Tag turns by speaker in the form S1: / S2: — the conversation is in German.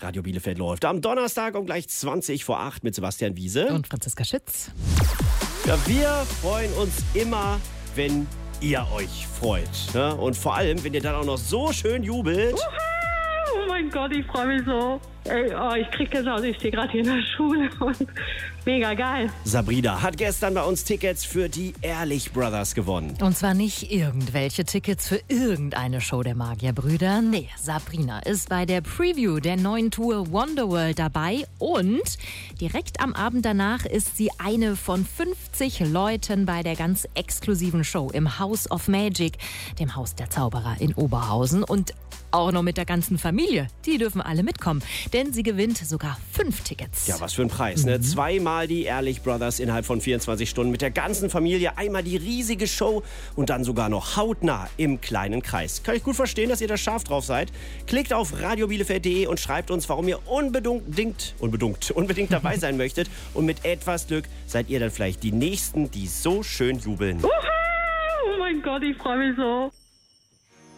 S1: Radio Bielefeld läuft am Donnerstag um gleich 20:08 mit Sebastian Wiese.
S2: Und Franziska Schütz.
S1: Ja, wir freuen uns immer, wenn ihr euch freut. Ne? Und vor allem, wenn ihr dann auch noch so schön jubelt.
S3: Oh mein Gott, ich freue mich so. Ey, ich krieg Gänsehaut, ich stehe gerade hier in der Schule und mega geil.
S1: Sabrina hat gestern bei uns Tickets für die Ehrlich Brothers gewonnen.
S2: Und zwar nicht irgendwelche Tickets für irgendeine Show der Magierbrüder. Nee, Sabrina ist bei der Preview der neuen Tour Wonderworld dabei und direkt am Abend danach ist sie eine von 50 Leuten bei der ganz exklusiven Show im House of Magic, dem Haus der Zauberer in Oberhausen, und auch noch mit der ganzen Familie. Die dürfen alle mitkommen, denn sie gewinnt sogar 5 Tickets.
S1: Ja, was für ein Preis, ne? Zweimal die Ehrlich Brothers innerhalb von 24 Stunden mit der ganzen Familie. Einmal die riesige Show und dann sogar noch hautnah im kleinen Kreis. Kann ich gut verstehen, dass ihr da scharf drauf seid. Klickt auf radiobielefeld.de und schreibt uns, warum ihr unbedingt dabei sein möchtet. Und mit etwas Glück seid ihr dann vielleicht die Nächsten, die so schön jubeln.
S3: Oh mein Gott, ich freue mich so.